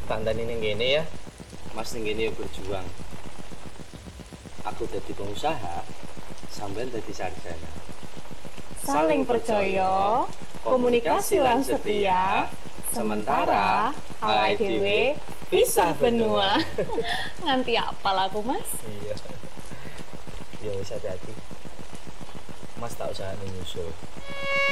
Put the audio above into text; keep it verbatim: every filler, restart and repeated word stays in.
tandani ning kene ya. Mas ning kene berjuang. Aku dadi pengusaha, sampean dadi sarjana. Saling percaya, komunikasi lan setia, sementara awake dhewe pisah benua. Nganti apal aku, Mas? Iya. Ya wis hati-hati. Mas tak usah nyusul.